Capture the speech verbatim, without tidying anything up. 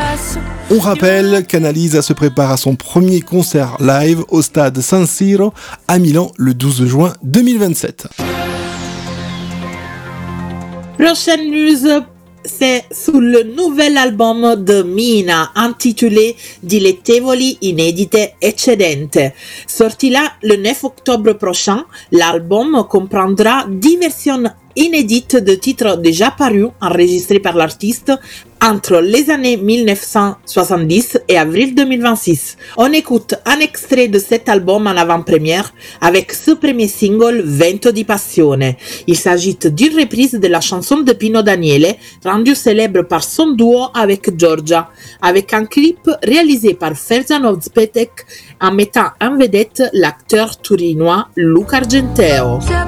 On rappelle qu'Annalisa se prépare à son premier concert live au stade San Siro à Milan le douze juin deux mille vingt-sept. Prochaine news, c'est sur le nouvel album de Mina intitulé Dilettevoli inedite eccedente. Sorti là le neuf octobre prochain, l'album comprendra dix versions inédites de titres déjà parus enregistrés par l'artiste entre les années dix-neuf cent soixante-dix et avril deux mille vingt-six. On écoute un extrait de cet album en avant-première avec ce premier single Vento di Passione. Il s'agit d'une reprise de la chanson de Pino Daniele, rendue célèbre par son duo avec Giorgia, avec un clip réalisé par Ferzan Ozpetek en mettant en vedette l'acteur turinois Luca Argenteo.